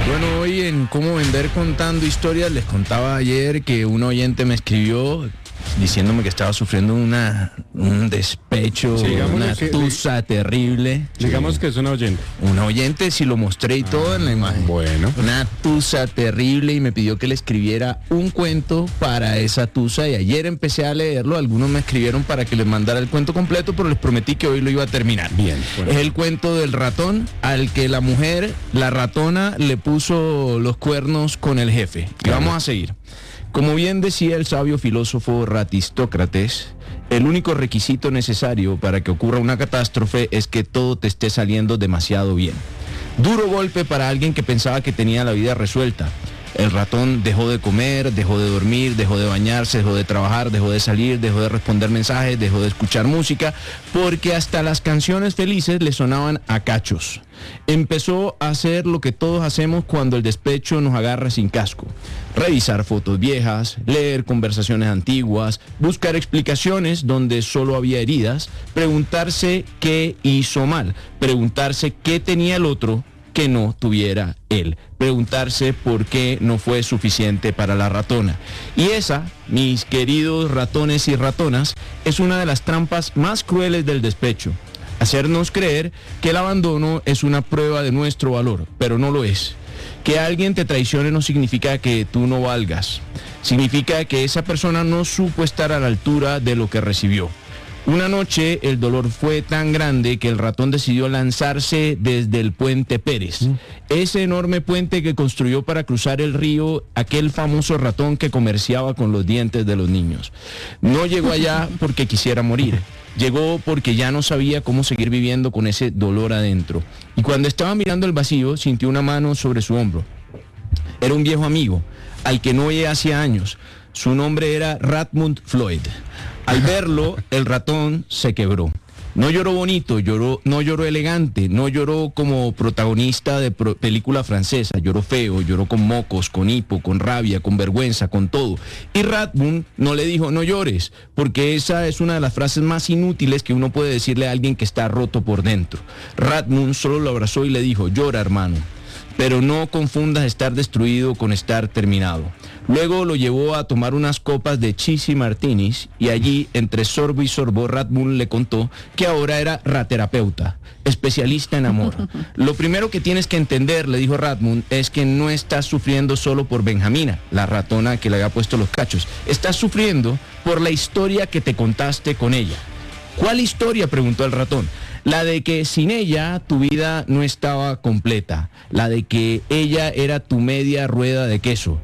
Bueno, hoy en Cómo Vender Contando Historias les contaba ayer que un oyente me escribió diciéndome que estaba sufriendo un despecho, Sí, una tusa terrible. Digamos que es una oyente. Una oyente, si lo mostré y todo en la imagen. Bueno. Una tusa terrible y me pidió que le escribiera un cuento para esa tusa y ayer empecé a leerlo. Algunos me escribieron para que les mandara el cuento completo, pero les prometí que hoy lo iba a terminar. Bien. Bueno. Es el cuento del ratón al que la mujer, la ratona, le puso los cuernos con el jefe. Y vamos a seguir. Como bien decía el sabio filósofo Ratistócrates, el único requisito necesario para que ocurra una catástrofe es que todo te esté saliendo demasiado bien. Duro golpe para alguien que pensaba que tenía la vida resuelta. El ratón dejó de comer, dejó de dormir, dejó de bañarse, dejó de trabajar, dejó de salir, dejó de responder mensajes, dejó de escuchar música, porque hasta las canciones felices le sonaban a cachos. Empezó a hacer lo que todos hacemos cuando el despecho nos agarra sin casco. Revisar fotos viejas, leer conversaciones antiguas, buscar explicaciones donde solo había heridas, preguntarse qué hizo mal, preguntarse qué tenía el otro que no tuviera él, preguntarse por qué no fue suficiente para la ratona. Y esa, mis queridos ratones y ratonas, es una de las trampas más crueles del despecho. Hacernos creer que el abandono es una prueba de nuestro valor, pero no lo es. Que alguien te traicione no significa que tú no valgas. Significa que esa persona no supo estar a la altura de lo que recibió. Una noche el dolor fue tan grande que el ratón decidió lanzarse desde el puente Pérez. Ese enorme puente que construyó para cruzar el río aquel famoso ratón que comerciaba con los dientes de los niños. No llegó allá porque quisiera morir. Llegó porque ya no sabía cómo seguir viviendo con ese dolor adentro. Y cuando estaba mirando el vacío, sintió una mano sobre su hombro. Era un viejo amigo, al que no veía hacía años. Su nombre era Radmund Floyd. Al verlo, el ratón se quebró. No lloró bonito, no lloró elegante, no lloró como protagonista de película francesa, lloró feo, lloró con mocos, con hipo, con rabia, con vergüenza, con todo. Y Radmund no le dijo, no llores, porque esa es una de las frases más inútiles que uno puede decirle a alguien que está roto por dentro. Radmund solo lo abrazó y le dijo, llora, hermano, pero no confundas estar destruido con estar terminado. Luego lo llevó a tomar unas copas de Chisi Martinis y allí, entre sorbo y sorbo, Radmund le contó que ahora era raterapeuta, especialista en amor. Lo primero que tienes que entender, le dijo Radmund, es que no estás sufriendo solo por Benjamina, la ratona que le había puesto los cachos. Estás sufriendo por la historia que te contaste con ella. ¿Cuál historia?, preguntó el ratón. La de que sin ella tu vida no estaba completa, la de que ella era tu media rueda de queso,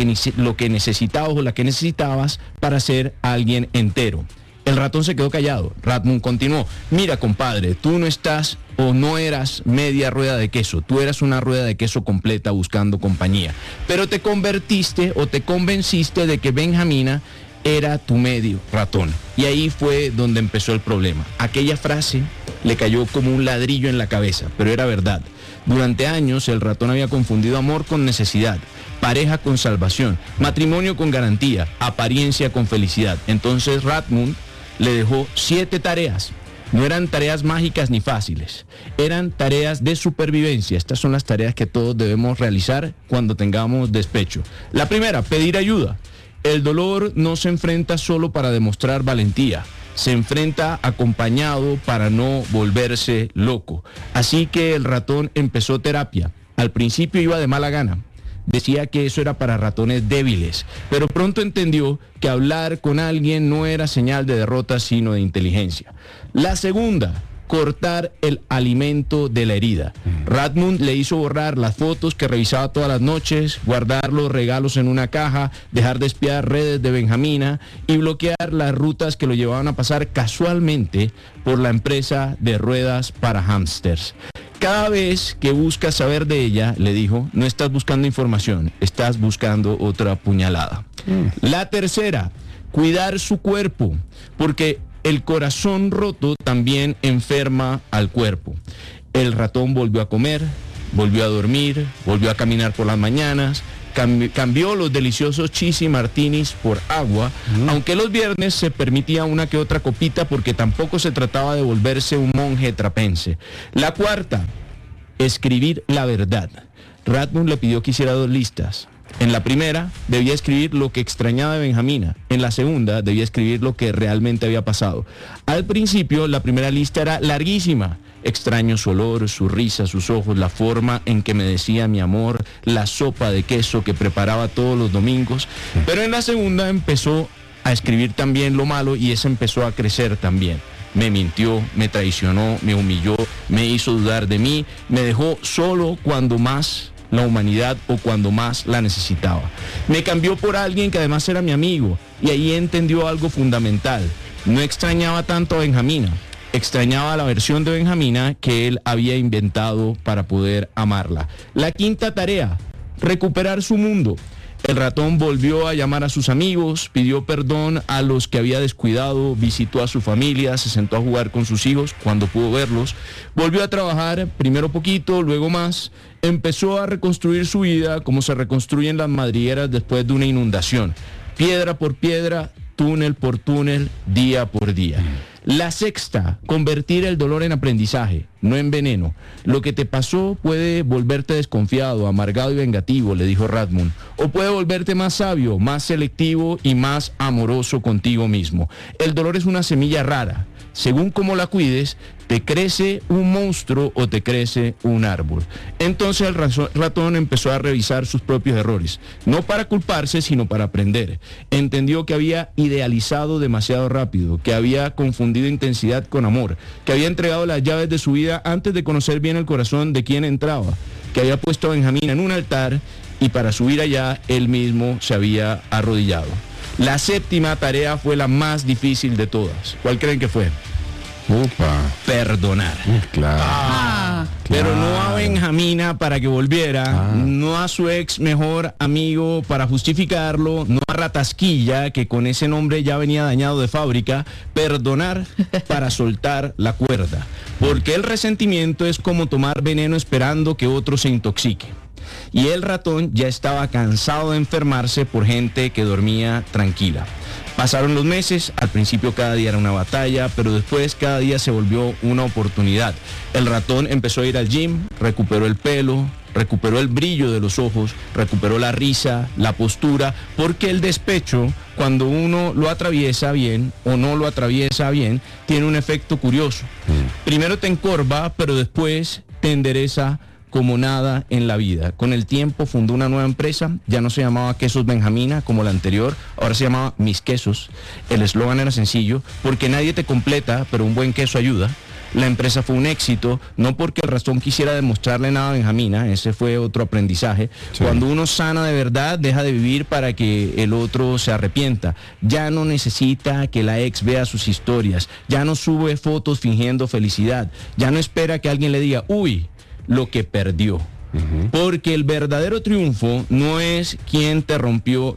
lo que necesitabas o la que necesitabas para ser alguien entero. El ratón se quedó callado. Radmund continuó, mira compadre, tú no estás o no eras media rueda de queso, tú eras una rueda de queso completa buscando compañía, pero te convertiste o te convenciste de que Benjamina era tu medio ratón. Y ahí fue donde empezó el problema. Aquella frase le cayó como un ladrillo en la cabeza, pero era verdad. Durante años el ratón había confundido amor con necesidad, pareja con salvación, matrimonio con garantía, apariencia con felicidad. Entonces Radmund le dejó 7 tareas. No eran tareas mágicas ni fáciles, eran tareas de supervivencia. Estas son las tareas que todos debemos realizar cuando tengamos despecho. La primera, pedir ayuda. El dolor no se enfrenta solo para demostrar valentía, se enfrenta acompañado para no volverse loco. Así que el ratón empezó terapia. Al principio iba de mala gana. Decía que eso era para ratones débiles, pero pronto entendió que hablar con alguien no era señal de derrota, sino de inteligencia. La segunda, cortar el alimento de la herida. Radmund le hizo borrar las fotos que revisaba todas las noches, guardar los regalos en una caja, dejar de espiar redes de Benjamina y bloquear las rutas que lo llevaban a pasar casualmente por la empresa de ruedas para hámsters. Cada vez que buscas saber de ella, le dijo, no estás buscando información, estás buscando otra puñalada. La tercera, cuidar su cuerpo, porque el corazón roto también enferma al cuerpo. El ratón volvió a comer, volvió a dormir, volvió a caminar por las mañanas, cambió los deliciosos Chisi Martinis por agua, aunque los viernes se permitía una que otra copita porque tampoco se trataba de volverse un monje trapense. La cuarta, escribir la verdad. Radmund le pidió que hiciera 2 listas. En la primera debía escribir lo que extrañaba de Benjamina. En la segunda debía escribir lo que realmente había pasado. Al principio la primera lista era larguísima. Extraño su olor, su risa, sus ojos, la forma en que me decía mi amor, la sopa de queso que preparaba todos los domingos. Pero en la segunda empezó a escribir también lo malo y ese empezó a crecer también. Me mintió, me traicionó, me humilló, me hizo dudar de mí, me dejó solo cuando más la humanidad o cuando más la necesitaba. Me cambió por alguien que además era mi amigo y ahí entendió algo fundamental. No extrañaba tanto a Benjamina, extrañaba la versión de Benjamina que él había inventado para poder amarla. La quinta tarea, recuperar su mundo. El ratón volvió a llamar a sus amigos, pidió perdón a los que había descuidado, visitó a su familia, se sentó a jugar con sus hijos cuando pudo verlos, volvió a trabajar, primero poquito, luego más, empezó a reconstruir su vida como se reconstruyen las madrigueras después de una inundación, piedra por piedra, túnel por túnel, día por día. La sexta, convertir el dolor en aprendizaje, no en veneno. Lo que te pasó puede volverte desconfiado, amargado y vengativo, le dijo Radmund, o puede volverte más sabio, más selectivo y más amoroso contigo mismo. El dolor es una semilla rara. Según cómo la cuides, te crece un monstruo o te crece un árbol. Entonces el ratón empezó a revisar sus propios errores, no para culparse, sino para aprender. Entendió que había idealizado demasiado rápido, que había confundido intensidad con amor, que había entregado las llaves de su vida antes de conocer bien el corazón de quien entraba, que había puesto a Benjamina en un altar y para subir allá él mismo se había arrodillado. La séptima tarea fue la más difícil de todas. ¿Cuál creen que fue? Perdonar. Claro. Pero no a Benjamina para que volviera, no a su ex mejor amigo para justificarlo, no a Ratasquilla, que con ese nombre ya venía dañado de fábrica. Perdonar para soltar la cuerda. Porque el resentimiento es como tomar veneno esperando que otro se intoxique. Y el ratón ya estaba cansado de enfermarse por gente que dormía tranquila. Pasaron los meses, al principio cada día era una batalla, pero después cada día se volvió una oportunidad. El ratón empezó a ir al gym, recuperó el pelo, recuperó el brillo de los ojos, recuperó la risa, la postura, porque el despecho, cuando uno lo atraviesa bien o no lo atraviesa bien, tiene un efecto curioso. Primero te encorva, pero después te endereza como nada en la vida. Con el tiempo fundó una nueva empresa, ya no se llamaba Quesos Benjamina como la anterior, ahora se llamaba Mis Quesos. El eslogan era sencillo, porque nadie te completa, pero un buen queso ayuda. La empresa fue un éxito, no porque el ratón quisiera demostrarle nada a Benjamina, ese fue otro aprendizaje. Sí. Cuando uno sana de verdad, deja de vivir para que el otro se arrepienta. Ya no necesita que la ex vea sus historias, ya no sube fotos fingiendo felicidad, ya no espera que alguien le diga, uy, lo que perdió. Porque el verdadero triunfo no es quien te rompió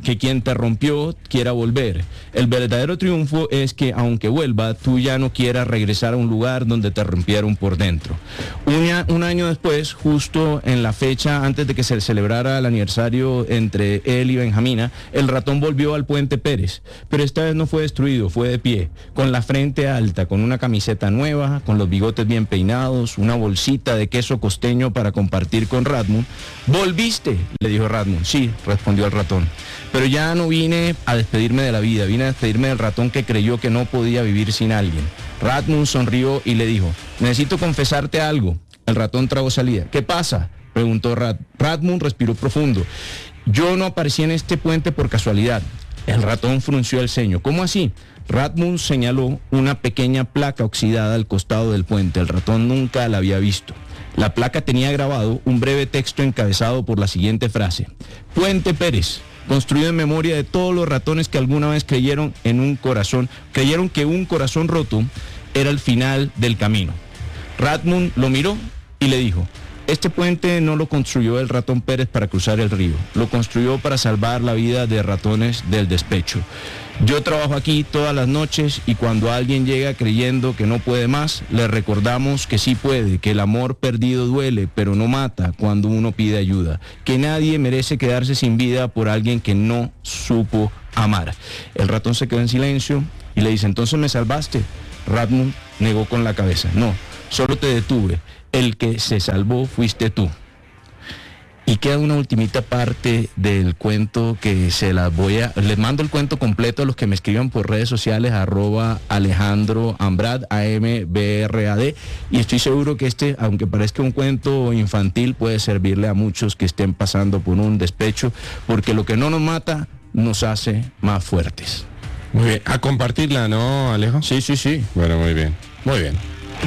quiera volver. El verdadero triunfo es que aunque vuelva, tú ya no quieras regresar a un lugar donde te rompieron por dentro. Un año después, justo en la fecha antes de que se celebrara el aniversario entre él y Benjamina, el ratón volvió al Puente Pérez, pero esta vez no fue destruido, fue de pie, con la frente alta, con una camiseta nueva, con los bigotes bien peinados, una bolsita de queso costeño para compartir con Radmund. ¿Volviste?, le dijo Radmund. Sí, respondió el ratón, pero ya no vine a despedirme de la vida, vine a despedirme del ratón que creyó que no podía vivir sin alguien. Radmund sonrió y le dijo, necesito confesarte algo. El ratón tragó salida. ¿Qué pasa?, preguntó Radmund respiró profundo. Yo no aparecí en este puente por casualidad. El ratón frunció el ceño. ¿Cómo así? Radmund señaló una pequeña placa oxidada al costado del puente. El ratón nunca la había visto. La placa tenía grabado un breve texto encabezado por la siguiente frase: Puente Pérez, construido en memoria de todos los ratones que alguna vez creyeron que un corazón roto era el final del camino. Radmund lo miró y le dijo, este puente no lo construyó el ratón Pérez para cruzar el río, lo construyó para salvar la vida de ratones del despecho. Yo trabajo aquí todas las noches y cuando alguien llega creyendo que no puede más, le recordamos que sí puede, que el amor perdido duele, pero no mata cuando uno pide ayuda, que nadie merece quedarse sin vida por alguien que no supo amar. El ratón se quedó en silencio y le dice, ¿entonces me salvaste? Radmund negó con la cabeza, no, solo te detuve, el que se salvó fuiste tú. Y queda una ultimita parte del cuento que les mando el cuento completo a los que me escriban por redes sociales, @Alejandro Ambrad, AMBRAD, y estoy seguro que aunque parezca un cuento infantil, puede servirle a muchos que estén pasando por un despecho, porque lo que no nos mata nos hace más fuertes. Muy bien, a compartirla, ¿no, Alejo? Sí. Bueno, muy bien. Muy bien.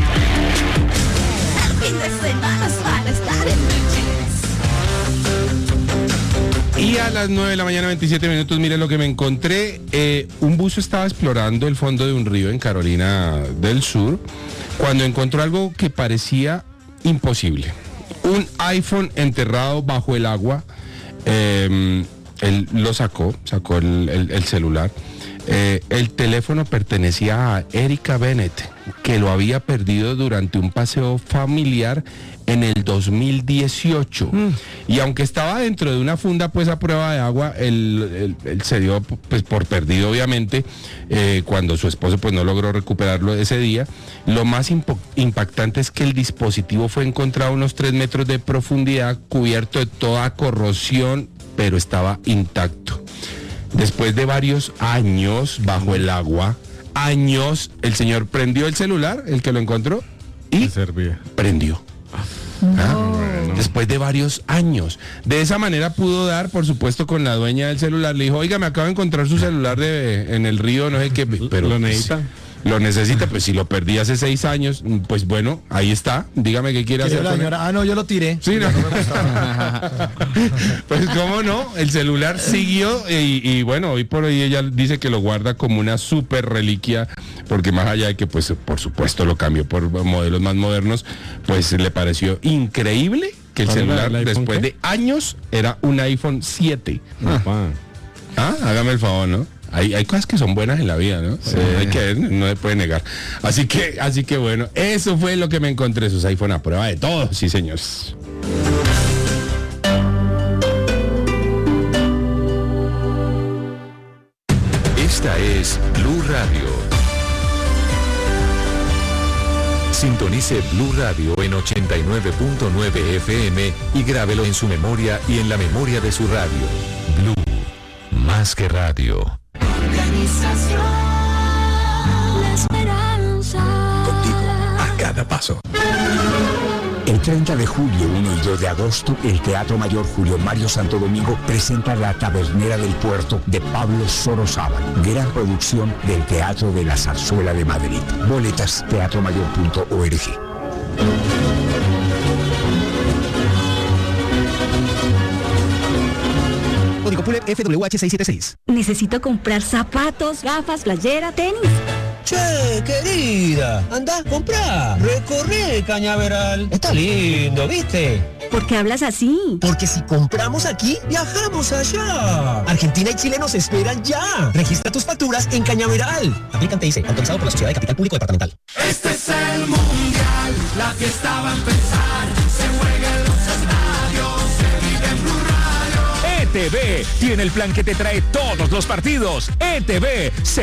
Y a las 9 de la mañana, 27 minutos, miren lo que me encontré. Un buzo estaba explorando el fondo de un río en Carolina del Sur cuando encontró algo que parecía imposible. Un iPhone enterrado bajo el agua. Él lo sacó el celular. El teléfono pertenecía a Erika Bennett, que lo había perdido durante un paseo familiar en el 2018. Y aunque estaba dentro de una funda pues a prueba de agua, él se dio pues por perdido, obviamente, cuando su esposo pues no logró recuperarlo ese día. Lo más impactante es que el dispositivo fue encontrado a unos 3 metros de profundidad, cubierto de toda corrosión, pero estaba intacto. Después de varios años bajo el agua, el señor prendió el celular, el que lo encontró, y prendió. Después de varios años. De esa manera pudo dar, por supuesto, con la dueña del celular. Le dijo, oiga, me acabo de encontrar su celular en el río, no sé qué, pero ¿lo necesita? Lo necesita, pues si lo perdí hace 6 años, pues bueno, ahí está. Dígame qué quiere hacer. La señora, yo lo tiré. Sí, no. Pues cómo no, el celular siguió y bueno, hoy por hoy ella dice que lo guarda como una super reliquia, porque más allá de que pues por supuesto lo cambió por modelos más modernos, pues le pareció increíble que el celular después de años era un iPhone 7. Hágame el favor, ¿no? Hay cosas que son buenas en la vida, ¿no? Sí. Hay que ver, no se puede negar. Así que bueno, eso fue lo que me encontré, esos iPhone a prueba de todo, sí señores. Esta es Blue Radio. Sintonice Blue Radio en 89.9 FM y grábelo en su memoria y en la memoria de su radio. Blue, más que radio. Organización La Esperanza. Contigo a cada paso. El 30 de julio, 1 y 2 de agosto, el Teatro Mayor Julio Mario Santo Domingo presenta La Tabernera del Puerto de Pablo Sorozábal, gran producción del Teatro de la Zarzuela de Madrid. Boletas, teatromayor.org. Código PULEP FWH676. Necesito comprar zapatos, gafas, playera, tenis. Che, querida, anda, comprá, recorre Cañaveral. Está lindo, ¿viste? ¿Por qué hablas así? Porque si compramos aquí, viajamos allá. Argentina y Chile nos esperan ya. Registra tus facturas en Cañaveral. Aplican TIC, autorizado por la Sociedad de Capital Público Departamental. Este es el Mundial, la fiesta va a empezar. Se juega en los estadios, se vive en Blue Radio. ETV tiene el plan que te trae todos los partidos. ETV